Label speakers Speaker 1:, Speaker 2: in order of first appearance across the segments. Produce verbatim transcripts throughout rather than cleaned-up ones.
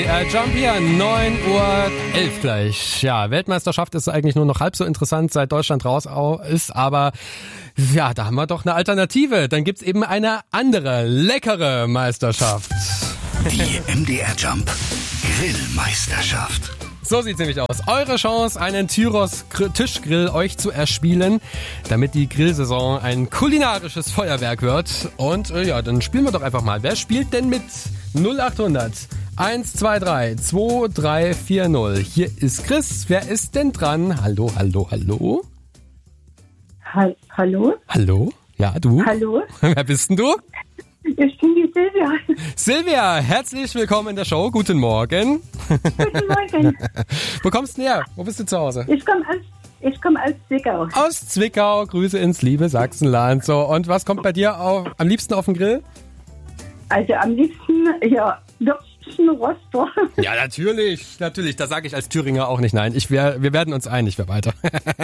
Speaker 1: Äh, Jump hier, neun Uhr elf gleich. Ja, Weltmeisterschaft ist eigentlich nur noch halb so interessant, seit Deutschland raus ist, aber ja, da haben wir doch eine Alternative. Dann gibt's eben eine andere, leckere Meisterschaft.
Speaker 2: Die M D R Jump Grillmeisterschaft.
Speaker 1: So sieht's nämlich aus. Eure Chance, einen Tyros Tischgrill euch zu erspielen, damit die Grillsaison ein kulinarisches Feuerwerk wird. Und äh, ja, dann spielen wir doch einfach mal. Wer spielt denn mit? null acht hundert eins zwei drei zwei drei vier null. Hier ist Chris. Wer ist denn dran? Hallo, hallo, hallo?
Speaker 3: Ha- hallo?
Speaker 1: Hallo? Ja, du?
Speaker 3: Hallo?
Speaker 1: Wer bist denn du?
Speaker 3: Ich bin die Silvia.
Speaker 1: Silvia, herzlich willkommen in der Show. Guten Morgen.
Speaker 3: Guten Morgen.
Speaker 1: Wo kommst du her? Wo bist du zu Hause?
Speaker 3: Ich komme aus, ich komm aus Zwickau.
Speaker 1: Aus Zwickau. Grüße ins liebe Sachsenland. So, und was kommt bei dir auf, am liebsten auf den Grill?
Speaker 3: Also am liebsten, ja, Würstchen, Roster.
Speaker 1: Ja, natürlich. Natürlich. Da sage ich als Thüringer auch nicht nein. Ich, wir, wir werden uns einig für weiter.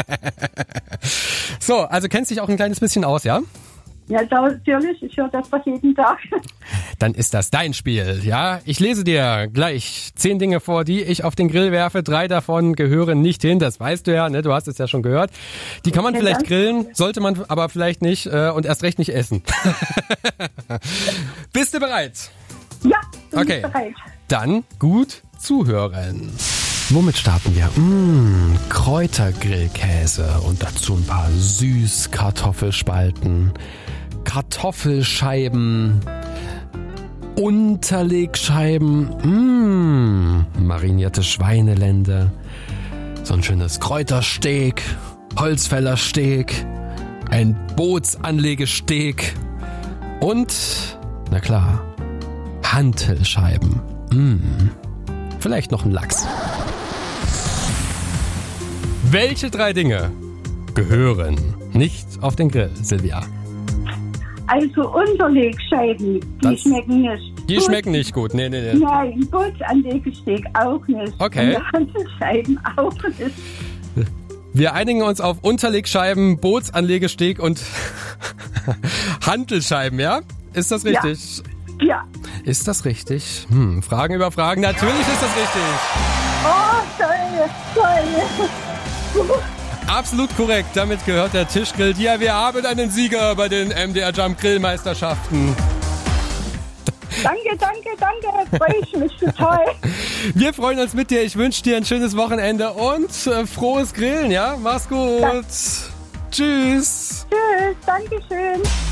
Speaker 1: So, also kennst dich auch ein kleines bisschen aus, ja?
Speaker 3: Ja, natürlich. Ich höre das doch jeden Tag.
Speaker 1: Dann ist das dein Spiel, ja? Ich lese dir gleich zehn Dinge vor, die ich auf den Grill werfe. Drei davon gehören nicht hin, das weißt du ja, ne? Du hast es ja schon gehört. Die kann man
Speaker 3: Ja,
Speaker 1: vielleicht
Speaker 3: danke.
Speaker 1: grillen, sollte man aber vielleicht nicht äh, und erst recht nicht essen. Bist du bereit?
Speaker 3: Ja, bin
Speaker 1: Okay.
Speaker 3: ich bereit.
Speaker 1: Dann gut zuhören. Womit starten wir? Mmh, Kräutergrillkäse und dazu ein paar Süßkartoffelspalten, Kartoffelscheiben, Unterlegscheiben, mmh, marinierte Schweinelende, so ein schönes Kräutersteak, Holzfällersteak, ein Bootsanlegesteak und, na klar, Hantelscheiben. Mmh. Vielleicht noch ein Lachs. Welche drei Dinge gehören nicht auf den Grill, Silvia?
Speaker 3: Also Unterlegscheiben, die
Speaker 1: Das-
Speaker 3: schmecken nicht.
Speaker 1: Die
Speaker 3: Boots-
Speaker 1: schmecken nicht gut. Nee, nee, nee.
Speaker 3: Nein, Bootsanlegesteak auch nicht.
Speaker 1: Okay.
Speaker 3: Und Hantelscheiben auch nicht.
Speaker 1: Wir einigen uns auf Unterlegscheiben, Bootsanlegesteak und Hantelscheiben, ja? Ist das richtig?
Speaker 3: Ja.
Speaker 1: Ist das richtig? Hm, Fragen über Fragen. Natürlich ist das richtig.
Speaker 3: Oh, toll, toll.
Speaker 1: Absolut korrekt. Damit gehört der Tischgrill dir. Wir haben einen Sieger bei den M D R Jump Grillmeisterschaften.
Speaker 3: Danke, danke, danke. Freue ich mich total.
Speaker 1: Wir freuen uns mit dir. Ich wünsche dir ein schönes Wochenende und äh, frohes Grillen, ja? Mach's gut.
Speaker 3: Danke.
Speaker 1: Tschüss.
Speaker 3: Tschüss, danke schön.